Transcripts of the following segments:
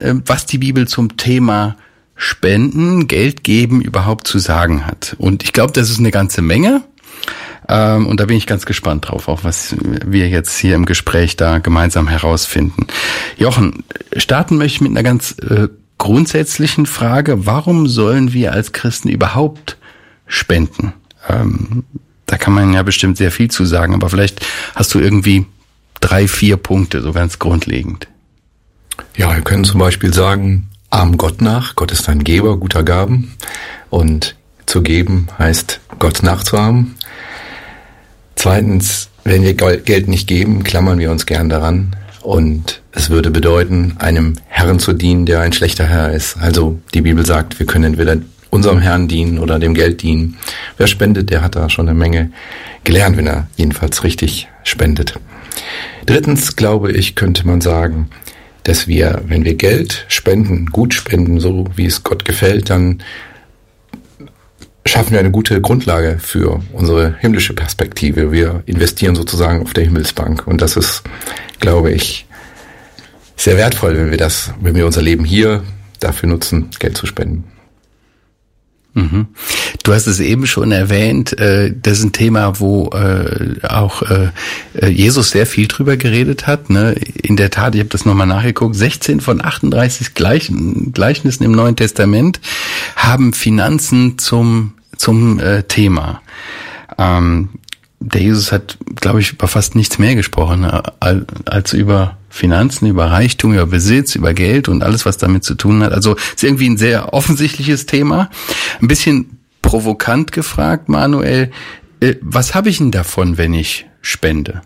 was die Bibel zum Thema Spenden, Geld geben überhaupt zu sagen hat. Und ich glaube, das ist eine ganze Menge. Und da bin ich ganz gespannt drauf, auch was wir jetzt hier im Gespräch da gemeinsam herausfinden. Jochen, starten möchte ich mit einer ganz grundsätzlichen Frage. Warum sollen wir als Christen überhaupt spenden? Da kann man ja bestimmt sehr viel zu sagen, aber vielleicht hast du irgendwie 3-4 Punkte, so ganz grundlegend. Ja, wir können zum Beispiel sagen, ahm Gott nach. Gott ist ein Geber guter Gaben. Und zu geben heißt, Gott nachzuahmen. Zweitens, wenn wir Geld nicht geben, klammern wir uns gern daran. Und es würde bedeuten, einem Herrn zu dienen, der ein schlechter Herr ist. Also die Bibel sagt, wir können entweder unserem Herrn dienen oder dem Geld dienen. Wer spendet, der hat da schon eine Menge gelernt, wenn er jedenfalls richtig spendet. Drittens, glaube ich, könnte man sagen, dass wir, wenn wir Geld spenden, gut spenden, so wie es Gott gefällt, dann schaffen wir eine gute Grundlage für unsere himmlische Perspektive. Wir investieren sozusagen auf der Himmelsbank. Und das ist, glaube ich, sehr wertvoll, wenn wir unser Leben hier dafür nutzen, Geld zu spenden. Du hast es eben schon erwähnt, das ist ein Thema, wo auch Jesus sehr viel drüber geredet hat. Ne? In der Tat, ich habe das nochmal nachgeguckt, 16 von 38 Gleichnissen im Neuen Testament haben Finanzen zum Thema. Der Jesus hat, glaube ich, über fast nichts mehr gesprochen, als über Finanzen, über Reichtum, über Besitz, über Geld und alles, was damit zu tun hat. Also ist irgendwie ein sehr offensichtliches Thema. Ein bisschen provokant gefragt, Manuel, was habe ich denn davon, wenn ich spende?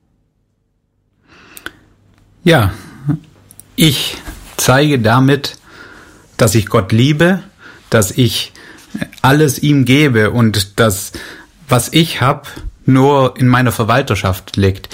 Ja, ich zeige damit, dass ich Gott liebe, dass ich alles ihm gebe und das, was ich habe, nur in meiner Verwalterschaft liegt.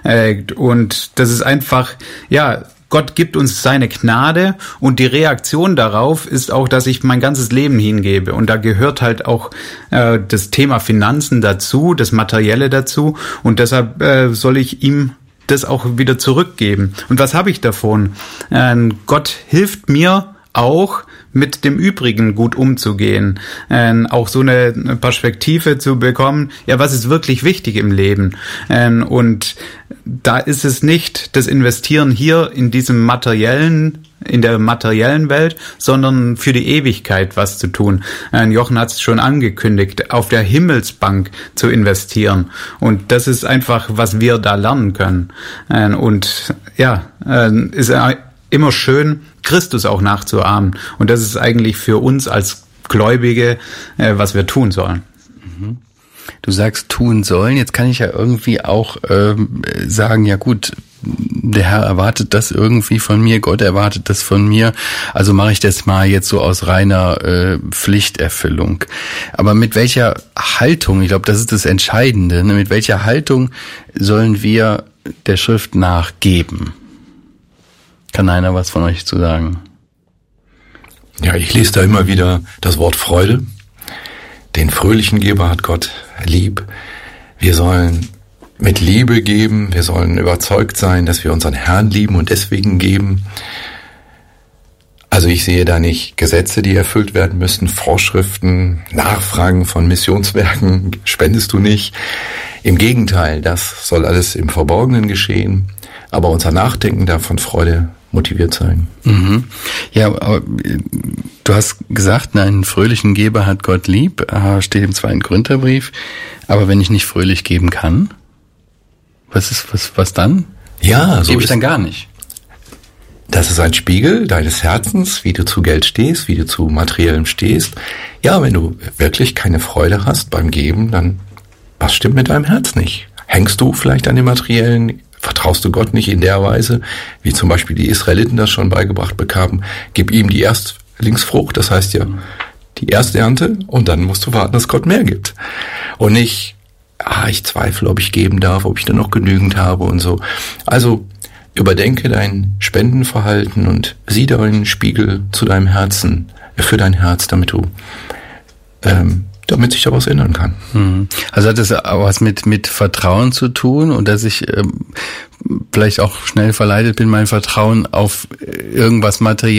Und das ist einfach, ja, Gott gibt uns seine Gnade und die Reaktion darauf ist auch, dass ich mein ganzes Leben hingebe. Und da gehört halt auch das Thema Finanzen dazu, das Materielle dazu. Und deshalb soll ich ihm das auch wieder zurückgeben. Und was habe ich davon? Gott hilft mir auch, mit dem Übrigen gut umzugehen, auch so eine Perspektive zu bekommen, ja, was ist wirklich wichtig im Leben? Und da ist es nicht das Investieren hier in diesem in der materiellen Welt, sondern für die Ewigkeit was zu tun. Jochen hat es schon angekündigt, auf der Himmelsbank zu investieren. Und das ist einfach, was wir da lernen können. Und ja, ist immer schön, Christus auch nachzuahmen. Und das ist eigentlich für uns als Gläubige, was wir tun sollen. Du sagst tun sollen, jetzt kann ich ja irgendwie auch sagen, ja gut, der Herr erwartet das irgendwie von mir, Gott erwartet das von mir, also mache ich das mal jetzt so aus reiner Pflichterfüllung. Aber mit welcher Haltung, ich glaube, das ist das Entscheidende, ne? Mit welcher Haltung sollen wir der Schrift nachgeben? Kann einer was von euch zu sagen? Ja, ich lese da immer wieder das Wort Freude. Den fröhlichen Geber hat Gott lieb. Wir sollen mit Liebe geben. Wir sollen überzeugt sein, dass wir unseren Herrn lieben und deswegen geben. Also ich sehe da nicht Gesetze, die erfüllt werden müssen, Vorschriften, Nachfragen von Missionswerken, spendest du nicht. Im Gegenteil, das soll alles im Verborgenen geschehen. Aber unser Nachdenken darf von Freude motiviert sein. Mhm. Ja, du hast gesagt, einen fröhlichen Geber hat Gott lieb, steht im 2. Korintherbrief. Aber wenn ich nicht fröhlich geben kann, was dann? Ja, so gebe ich dann gar nicht. Das ist ein Spiegel deines Herzens, wie du zu Geld stehst, wie du zu Materiellem stehst. Ja, wenn du wirklich keine Freude hast beim Geben, dann was stimmt mit deinem Herz nicht? Hängst du vielleicht an dem Materiellen? Vertraust du Gott nicht in der Weise, wie zum Beispiel die Israeliten das schon beigebracht bekamen? Gib ihm die Erstlingsfrucht, das heißt ja die Ersternte, und dann musst du warten, dass Gott mehr gibt. Und nicht, ich zweifle, ob ich geben darf, ob ich dann noch genügend habe und so. Also überdenke dein Spendenverhalten und sieh deinen Spiegel zu deinem Herzen, für dein Herz, damit sich da was ändern kann. Also hat das auch was mit Vertrauen zu tun und dass ich vielleicht auch schnell verleitet bin, mein Vertrauen auf irgendwas Materielles